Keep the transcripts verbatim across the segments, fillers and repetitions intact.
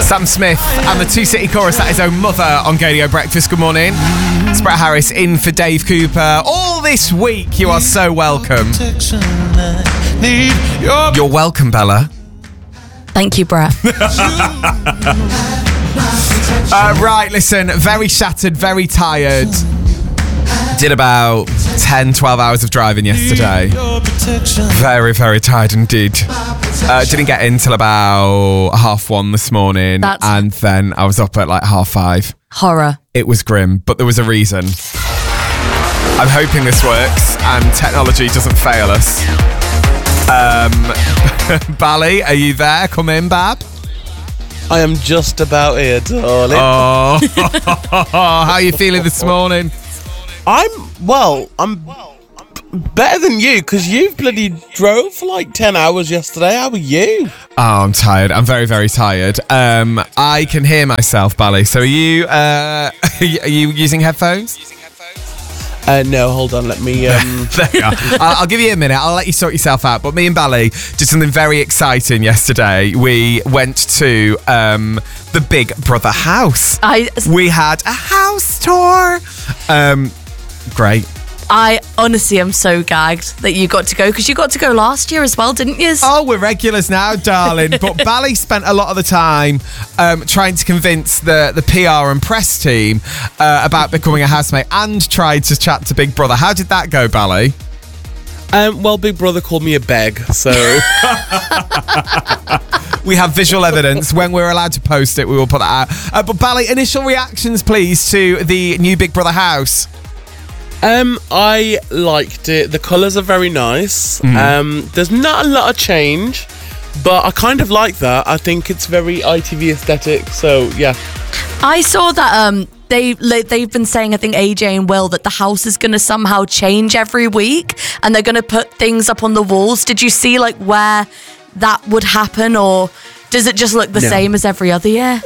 Sam Smith and the Two City Chorus, that is Own Mother on Gadio Breakfast. Good morning. It's Brett Harris in for Dave Cooper. All this week, you are so welcome. You're welcome, Bella. Thank you, Brett. uh, right, listen, very shattered, very tired. Did about ten, twelve hours of driving yesterday. Very, very tired indeed. Uh, didn't get in till about half one this morning. That's and then I was up at like half five. Horror. It was grim, but there was a reason. I'm hoping this works and technology doesn't fail us. Um, Bally, are you there? Come in, Bab. I am just about here, darling. Oh, how are you feeling this morning? I'm, well, I'm better than you, because you bloody drove for like ten hours yesterday. How are you? Oh, I'm tired. I'm very, very tired. Um, I can hear myself, Bally. So are you, uh, are you using headphones? Uh, no, hold on, let me... Um... There you are. I'll, I'll give you a minute. I'll let you sort yourself out. But me and Bally did something very exciting yesterday. We went to um, the Big Brother house. I, We had a house tour. Um, great. I honestly am so gagged that you got to go, because you got to go last year as well, didn't you? Oh, we're regulars now, darling. But Bally spent a lot of the time um, trying to convince the, the P R and press team uh, about becoming a housemate, and tried to chat to Big Brother. How did that go, Bally? Um, well, Big Brother called me a beg, so... We have visual evidence. When we're allowed to post it, we will put that out. Uh, but Bally, initial reactions, please, to the new Big Brother house. Um, I liked it. The colours are very nice. Mm. Um, there's not a lot of change, but I kind of like that. I think it's very I T V aesthetic, so yeah. I saw that um they they've been saying, I think A J and Will, that the house is going to somehow change every week, and they're going to put things up on the walls. Did you see like where that would happen, or does it just look the No. same as every other year?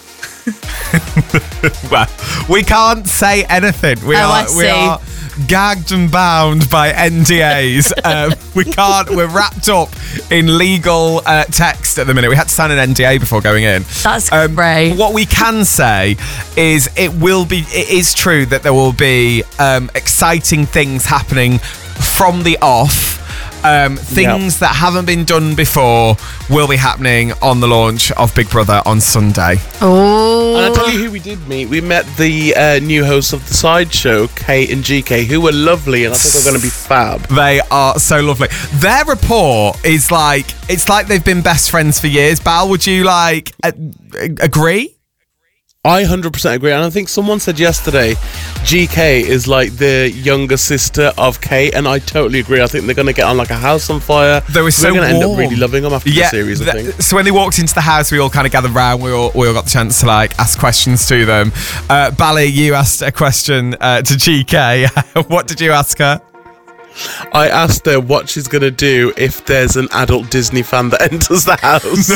Well, we can't say anything. We Oh, are I we see. are gagged and bound by N D As. um, we can't. We're wrapped up in legal uh, text at the minute. We had to sign an N D A before going in. That's Um, great. What we can say is it will be. It is true that there will be um, exciting things happening from the off. Um, things Yep. that haven't been done before will be happening on the launch of Big Brother on Sunday. Oh, And I'll tell you who we did meet. We met the uh, new hosts of the Sideshow, Kate and G K, who were lovely, and I think they're going to be fab. They are so lovely. Their rapport is like, it's like they've been best friends for years. Bal, would you like a- agree? I one hundred percent agree, and I think someone said yesterday G K is like the younger sister of Kate, and I totally agree. I think they're going to get on like a house on fire. They were so We're going to end up warm. really loving them after the series, I th- think. So when they walked into the house, we all kind of gathered round. We all we all got the chance to like ask questions to them. Uh, Bally, you asked a question uh, to G K. What did you ask her? I asked her what she's going to do if there's an adult Disney fan that enters the house.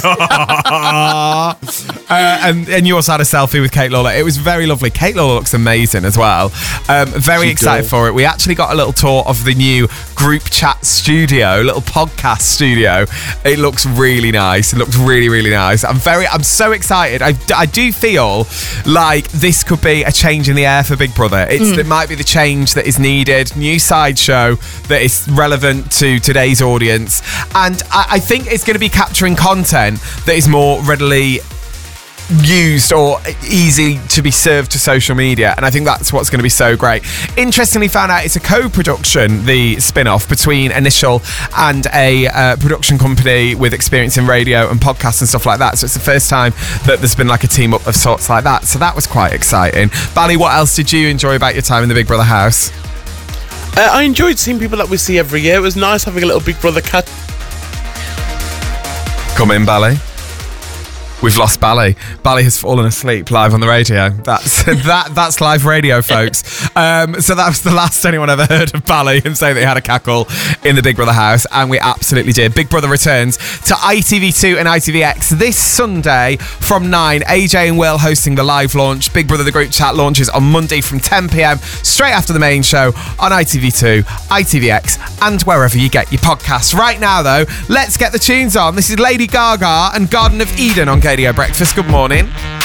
uh, and, and you also had a selfie with Kate Lawler. It was very lovely. Kate Lawler looks amazing as well. Um, very She excited does. for it. We actually got a little tour of the new group chat studio, little podcast studio. It looks really nice. It looks really, really nice. I'm very, I'm so excited. I, I do feel like this could be a change in the air for Big Brother. It's, It might be the change that is needed. New Sideshow that is relevant to today's audience. And I, I think it's going to be capturing content that is more readily used or easy to be served to social media, and I think that's what's going to be so great. Interestingly, found out it's a co-production, the spin-off between Initial and a uh, production company with experience in radio and podcasts and stuff like that, so it's the first time that there's been like a team up of sorts like that, so that was quite exciting. Bally, what else did you enjoy about your time in the Big Brother house? Uh, I enjoyed seeing people that we see every year. It was nice having a little Big Brother catch. Come in, Bally. We've lost Bally. Bally has fallen asleep live on the radio. That's that. That's live radio, folks. Um, so that was the last anyone ever heard of Bally and say they had a cackle in the Big Brother house, and we absolutely did. Big Brother returns to I T V two and I T V X this Sunday from nine. A J and Will hosting the live launch. Big Brother the group chat launches on Monday from ten p.m. straight after the main show on I T V two, I T V X, and wherever you get your podcasts. Right now, though, let's get the tunes on. This is Lady Gaga and Garden of Eden on Radio Breakfast. Good morning.